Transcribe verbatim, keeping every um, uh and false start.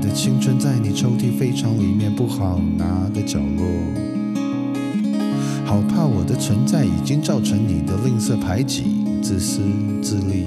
的青春在你抽屉非常里面不好拿的角落，好怕我的存在已经造成你的吝啬排挤、自私自利。